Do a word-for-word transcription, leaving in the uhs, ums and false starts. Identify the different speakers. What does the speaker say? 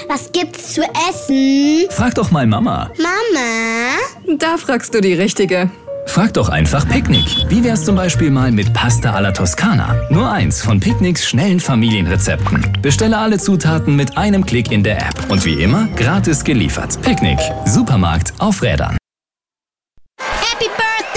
Speaker 1: was gibt's zu essen?
Speaker 2: Frag doch mal Mama.
Speaker 1: Mama?
Speaker 3: Da fragst du die Richtige.
Speaker 2: Frag doch einfach Picknick. Wie wär's zum Beispiel mal mit Pasta alla Toskana? Nur eins von Picknicks schnellen Familienrezepten. Bestelle alle Zutaten mit einem Klick in der App. Und wie immer, gratis geliefert. Picknick. Supermarkt auf Rädern.